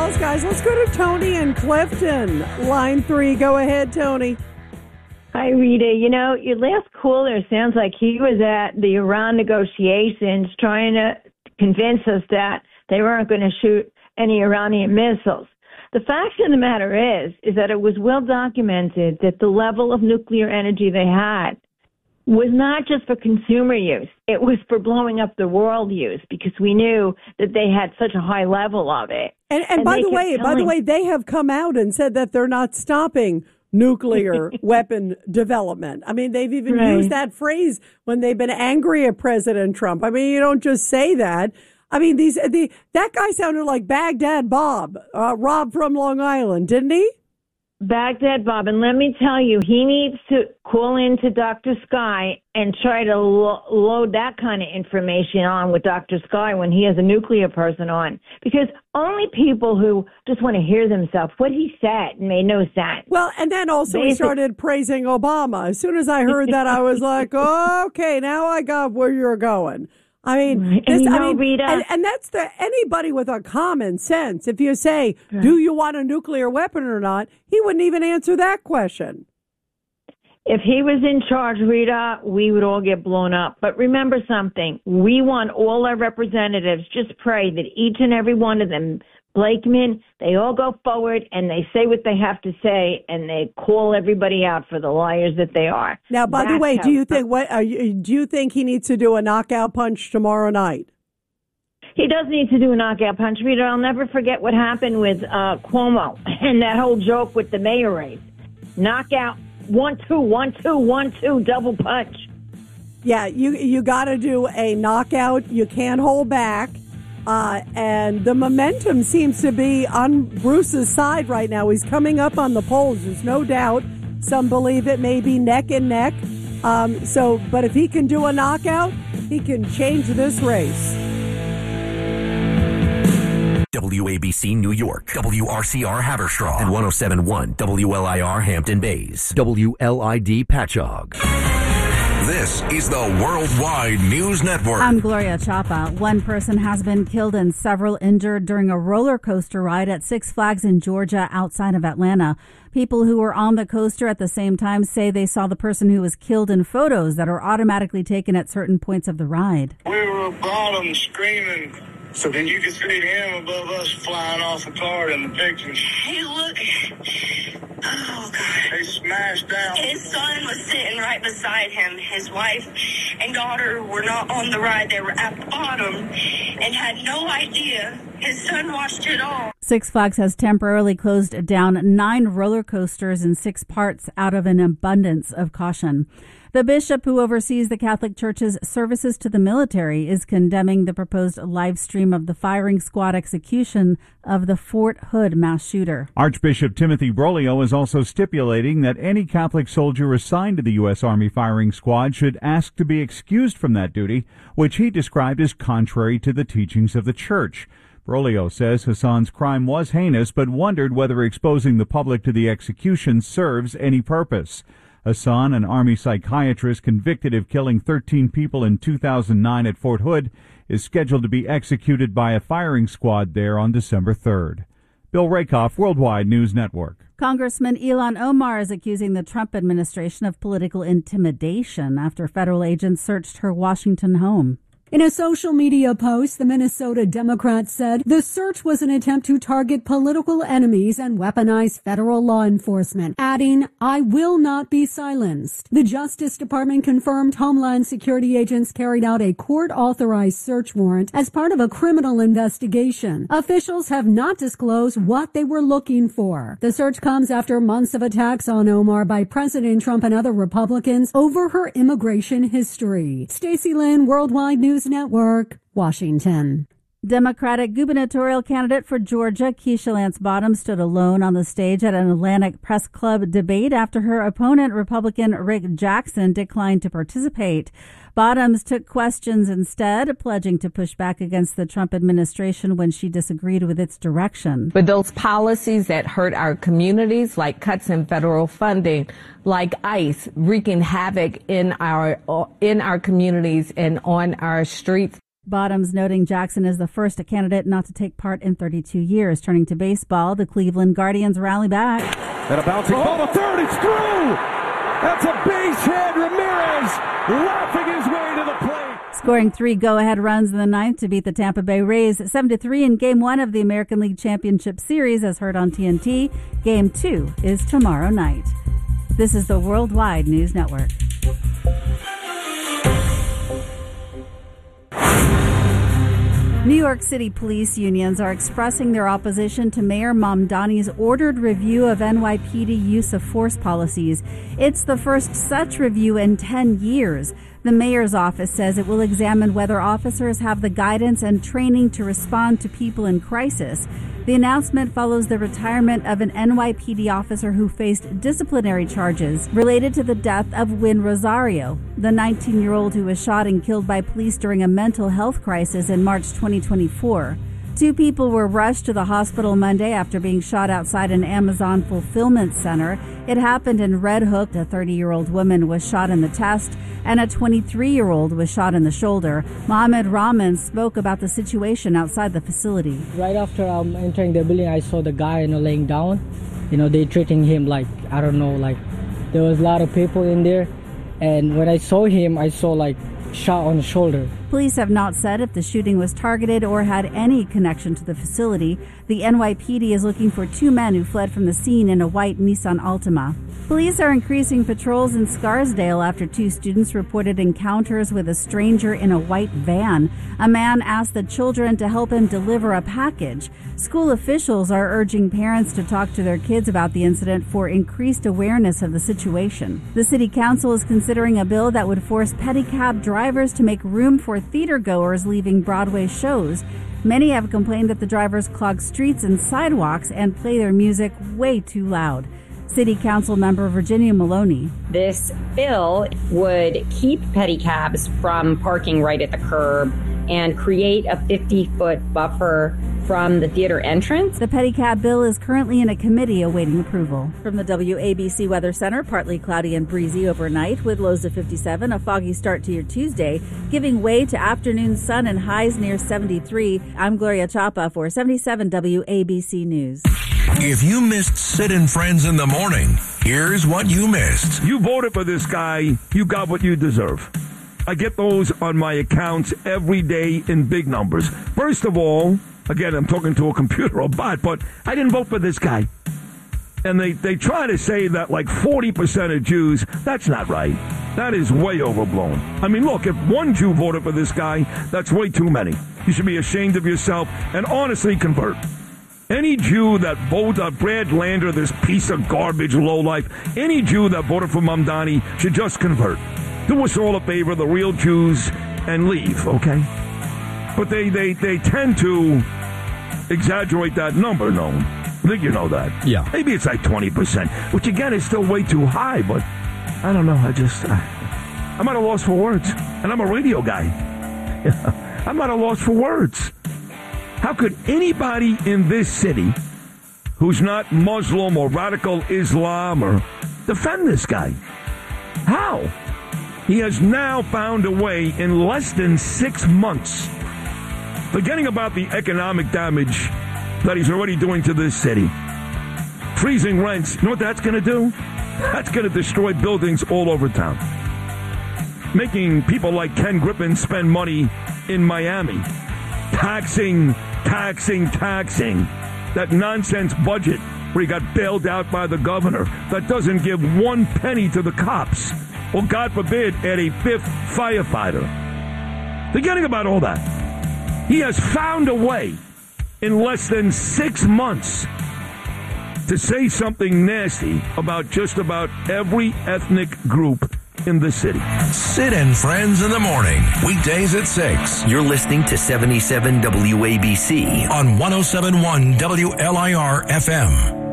calls, guys. Let's go to Tony in Clifton. Line 3. Go ahead, Tony. Hi, Rita. You know, your last caller sounds like he was at the Iran negotiations trying to convince us that they weren't going to shoot any Iranian missiles. The fact of the matter is that it was well documented that the level of nuclear energy they had was not just for consumer use. It was for blowing up the world use, because we knew that they had such a high level of it. And by the way, they have come out and said that they're not stopping nuclear weapon development. I mean, they've even used that phrase when they've been angry at President Trump. I mean, you don't just say that. I mean, that guy sounded like Baghdad Bob, Rob from Long Island, didn't he? Baghdad Bob, and let me tell you, he needs to call into Dr. Sky and try to load that kind of information on with Dr. Sky when he has a nuclear person on, because only people who just want to hear themselves, what he said made no sense. Well, and then also he started praising Obama. As soon as I heard that, I was like, oh, okay, now I got where you're going. I mean, Rita, and that's anybody with a common sense. If you say, do you want a nuclear weapon or not, he wouldn't even answer that question. If he was in charge, Rita, we would all get blown up. But remember something, we want all our representatives, just pray that each and every one of them, Blakeman, they all go forward and they say what they have to say, and they call everybody out for the liars that they are. Now, by the way, do you think he needs to do a knockout punch tomorrow night? He does need to do a knockout punch, Rita. I'll never forget what happened with Cuomo and that whole joke with the mayor race. Knockout, 1, 2, 1, 2, 1, 2, double punch. Yeah, you got to do a knockout. You can't hold back. And the momentum seems to be on Bruce's side right now. He's coming up on the polls. There's no doubt. Some believe it may be neck and neck. But if he can do a knockout, he can change this race. WABC New York, WRCR Haverstraw, and 107.1 WLIR Hampton Bays, WLID Patchogue. This is the Worldwide News Network. I'm Gloria Chapa. One person has been killed and several injured during a roller coaster ride at Six Flags in Georgia outside of Atlanta. People who were on the coaster at the same time say they saw the person who was killed in photos that are automatically taken at certain points of the ride. We were bottom screaming, so then you could see him above us flying off the cart in the pictures. Hey, look. Oh, God. They smashed down. His son was sitting right beside him. His wife and daughter were not on the ride. They were at the bottom and had no idea. His son watched it all. Six Flags has temporarily closed down 9 roller coasters in 6 parts out of an abundance of caution. The bishop who oversees the Catholic Church's services to the military is condemning the proposed live stream of the firing squad execution of the Fort Hood mass shooter. Archbishop Timothy Broglio is also stipulating that any Catholic soldier assigned to the U.S. Army firing squad should ask to be excused from that duty, which he described as contrary to the teachings of the Church. Broglio says Hassan's crime was heinous, but wondered whether exposing the public to the execution serves any purpose. Hassan, an Army psychiatrist convicted of killing 13 people in 2009 at Fort Hood, is scheduled to be executed by a firing squad there on December 3rd. Bill Rakoff, Worldwide News Network. Congressman Ilhan Omar is accusing the Trump administration of political intimidation after federal agents searched her Washington home. In a social media post, the Minnesota Democrat said the search was an attempt to target political enemies and weaponize federal law enforcement, adding, "I will not be silenced." The Justice Department confirmed Homeland Security agents carried out a court-authorized search warrant as part of a criminal investigation. Officials have not disclosed what they were looking for. The search comes after months of attacks on Omar by President Trump and other Republicans over her immigration history. Stacey Lynn, Worldwide News Network, Washington. Democratic gubernatorial candidate for Georgia, Keisha Lance Bottoms, stood alone on the stage at an Atlantic Press Club debate after her opponent, Republican Rick Jackson, declined to participate. Bottoms took questions instead, pledging to push back against the Trump administration when she disagreed with its direction. But those policies that hurt our communities, like cuts in federal funding, like ICE, wreaking havoc in our communities and on our streets. Bottoms noting Jackson is the first candidate not to take part in 32 years. Turning to baseball, the Cleveland Guardians rally back. And a bouncing ball to third. It's through. That's a base hit. Ramirez laughing his way to the plate. Scoring 3 go-ahead runs in the ninth to beat the Tampa Bay Rays 7-3 in Game 1 of the American League Championship Series, as heard on TNT. Game 2 is tomorrow night. This is the Worldwide News Network. New York City police unions are expressing their opposition to Mayor Mamdani's ordered review of NYPD use of force policies. It's the first such review in 10 years. The mayor's office says it will examine whether officers have the guidance and training to respond to people in crisis. The announcement follows the retirement of an NYPD officer who faced disciplinary charges related to the death of Win Rosario, the 19-year-old who was shot and killed by police during a mental health crisis in March 2024. 2 people were rushed to the hospital Monday after being shot outside an Amazon fulfillment center. It happened in Red Hook. A 30-year-old woman was shot in the chest, and a 23-year-old was shot in the shoulder. Mohammed Rahman spoke about the situation outside the facility. Right after entering the building, I saw the guy, laying down. They treating him like, I don't know, like there was a lot of people in there. And when I saw him, I saw shot on the shoulder. Police have not said if the shooting was targeted or had any connection to the facility. The NYPD is looking for 2 men who fled from the scene in a white Nissan Altima. Police are increasing patrols in Scarsdale after 2 students reported encounters with a stranger in a white van. A man asked the children to help him deliver a package. School officials are urging parents to talk to their kids about the incident for increased awareness of the situation. The city council is considering a bill that would force pedicab drivers to make room for theater goers leaving Broadway shows. Many have complained that the drivers clog streets and sidewalks and play their music way too loud. City Council member Virginia Maloney. This bill would keep pedicabs from parking right at the curb and create a 50-foot buffer from the theater entrance. The pedicab bill is currently in a committee awaiting approval. From the WABC Weather Center, partly cloudy and breezy overnight with lows of 57, a foggy start to your Tuesday, giving way to afternoon sun and highs near 73. I'm Gloria Chapa for 77 WABC News. If you missed Sid and Friends in the morning, here's what you missed. You voted for this guy, you got what you deserve. I get those on my accounts every day in big numbers. First of all, again, I'm talking to a computer or bot, but I didn't vote for this guy. And they try to say that 40% of Jews, that's not right. That is way overblown. I mean, look, if one Jew voted for this guy, that's way too many. You should be ashamed of yourself and honestly convert. Any Jew that voted Brad Lander, this piece of garbage lowlife, any Jew that voted for Mamdani should just convert. Do us all a favor, the real Jews, and leave, okay? But they tend to exaggerate that number, no? I think you know that. Yeah. Maybe it's 20%, which again is still way too high, but I don't know. I'm at a loss for words. And I'm a radio guy. I'm at a loss for words. How could anybody in this city who's not Muslim or radical Islam or defend this guy? How? He has now found a way in less than 6 months, forgetting about the economic damage that he's already doing to this city. Freezing rents, you know what that's going to do? That's going to destroy buildings all over town. Making people like Ken Griffin spend money in Miami. Taxing. That nonsense budget where he got bailed out by the governor that doesn't give 1 penny to the cops. Or, God forbid, add a 5th firefighter. Forgetting about all that. He has found a way in less than 6 months to say something nasty about just about every ethnic group in the city. Sid and Friends in the morning, weekdays at 6. You're listening to 77 WABC on 107.1 WLIR FM.